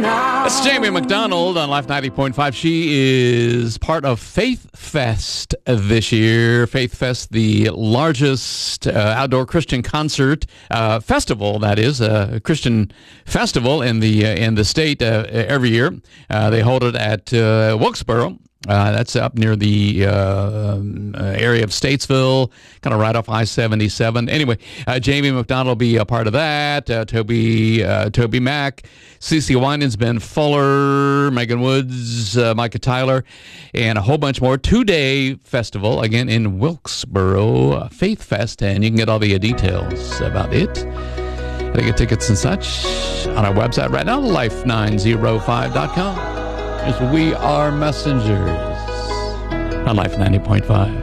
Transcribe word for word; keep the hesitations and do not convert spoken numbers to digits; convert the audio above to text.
That's Jamie McDonald on Life ninety point five. She is part of Faith Fest this year. Faith Fest, the largest uh, outdoor Christian concert uh, festival, that is, a Christian festival in the uh, in the state uh, every year. Uh, they hold it at uh, Wilkesboro. Uh, that's up near the uh, area of Statesville, kind of right off I seventy-seven. Anyway, uh, Jamie McDonald will be a part of that. Uh, Toby uh, Toby Mack, Cece Winans, Ben Fuller, Megan Woods, uh, Micah Tyler, and a whole bunch more. Two-day festival, again, in Wilkesboro, uh, Faith Fest, and you can get all the uh, details about it. To get tickets and such on our website right now, life nine oh five dot com. As we are messengers on Life ninety point five.